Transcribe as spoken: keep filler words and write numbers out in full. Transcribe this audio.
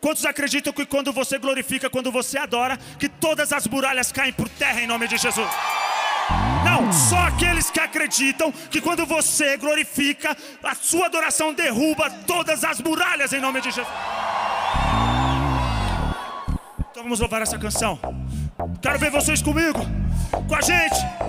Quantos acreditam que quando você glorifica, quando você adora, que todas as muralhas caem por terra em nome de Jesus? Não, só aqueles que acreditam que quando você glorifica, a sua adoração derruba todas as muralhas em nome de Jesus. Então vamos louvar essa canção. Quero ver vocês comigo, com a gente.